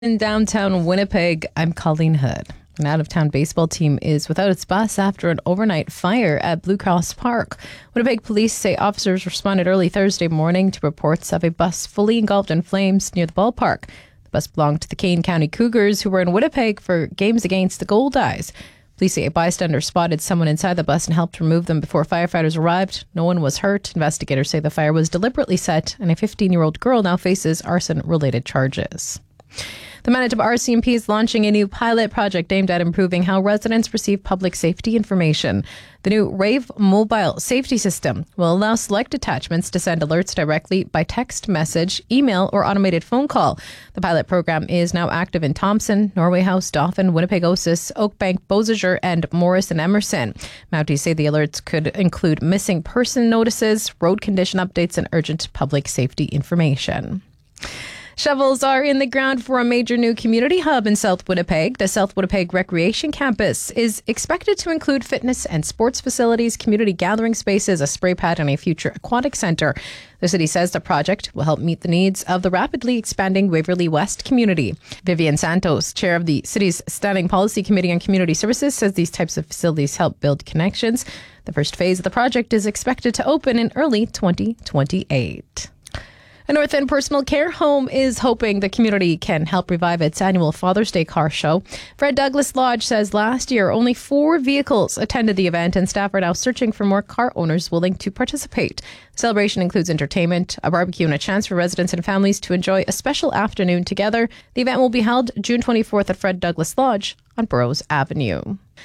In downtown Winnipeg, I'm Colleen Hood. An out-of-town baseball team is without its bus after an overnight fire at Blue Cross Park. Winnipeg police say officers responded early Thursday morning to reports of a bus fully engulfed in flames near the ballpark. The bus belonged to the Kane County Cougars, who were in Winnipeg for games against the Gold Eyes. Police say a bystander spotted someone inside the bus and helped remove them before firefighters arrived. No one was hurt. Investigators say the fire was deliberately set, and a 15-year-old girl now faces arson-related charges. The Manitoba RCMP is launching a new pilot project aimed at improving how residents receive public safety information. The new Rave mobile safety system will allow select attachments to send alerts directly by text message, email, or automated phone call. The pilot program is now active in Thompson, Norway House, Dauphin, Winnipeg-Osis, Oakbank, Beausejour, and Morris and Emerson. Mounties say the alerts could include missing person notices, road condition updates, and urgent public safety information. Shovels are in the ground for a major new community hub in South Winnipeg. The South Winnipeg Recreation Campus is expected to include fitness and sports facilities, community gathering spaces, a spray pad, and a future aquatic centre. The city says the project will help meet the needs of the rapidly expanding Waverley West community. Vivian Santos, chair of the city's Standing Policy Committee on Community Services, says these types of facilities help build connections. The first phase of the project is expected to open in early 2028. A North End personal care home is hoping the community can help revive its annual Father's Day car show. Fred Douglas Lodge says last year only 4 vehicles attended the event, and staff are now searching for more car owners willing to participate. The celebration includes entertainment, a barbecue, and a chance for residents and families to enjoy a special afternoon together. The event will be held June 24th at Fred Douglas Lodge on Burroughs Avenue.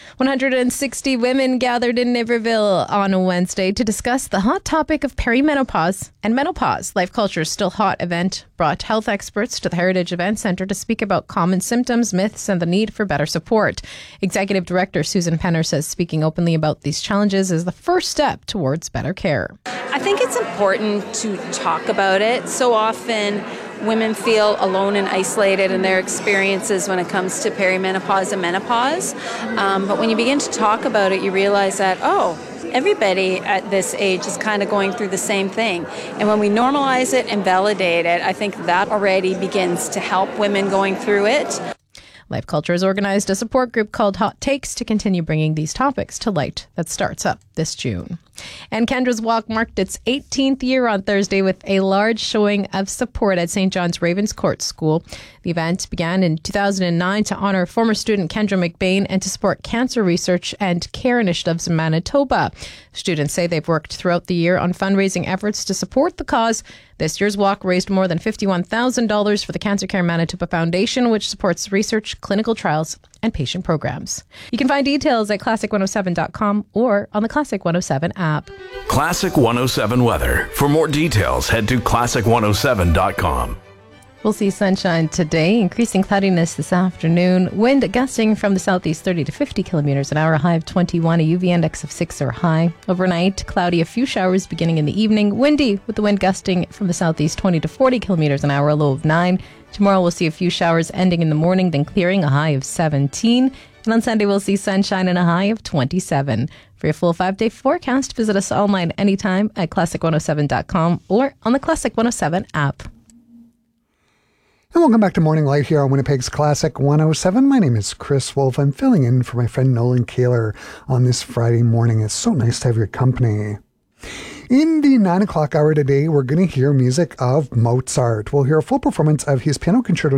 160 women gathered in Niverville on Wednesday to discuss the hot topic of perimenopause and menopause. Life Culture's Still Hot event brought health experts to the Heritage Event Centre to speak about common symptoms, myths, and the need for better support. Executive Director Susan Penner says speaking openly about these challenges is the first step towards better care. I think it's important to talk about it. So often women feel alone and isolated in their experiences when it comes to perimenopause and menopause. But when you begin to talk about it, you realize that, everybody at this age is kind of going through the same thing. And when we normalize it and validate it, I think that already begins to help women going through it. Life Culture has organized a support group called Hot Takes to continue bringing these topics to light that starts up this June. And Kendra's Walk marked its 18th year on Thursday with a large showing of support at St. John's Ravenscourt School. The event began in 2009 to honor former student Kendra McBain and to support cancer research and care initiatives in Manitoba. Students say they've worked throughout the year on fundraising efforts to support the cause. This year's walk raised more than $51,000 for the Cancer Care Manitoba Foundation, which supports research, clinical trials, and patient programs. You can find details at classic107.com or on the Classic 107 app. Classic 107 weather. For more details, head to classic107.com. We'll see sunshine today, increasing cloudiness this afternoon. Wind gusting from the southeast 30 to 50 kilometers an hour, a high of 21, a UV index of 6 or high. Overnight, cloudy, a few showers beginning in the evening. Windy with the wind gusting from the southeast 20 to 40 kilometers an hour, a low of 9. Tomorrow we'll see a few showers ending in the morning, then clearing, a high of 17. And on Sunday we'll see sunshine and a high of 27. For your full 5-day forecast, visit us online anytime at classic107.com or on the Classic 107 app. And welcome back to Morning Light here on Winnipeg's Classic 107. My name is Chris Wolf. I'm filling in for my friend Nolan Kaler on this Friday morning. It's so nice to have your company. In the 9 o'clock hour today, we're going to hear music of Mozart. We'll hear a full performance of his piano concerto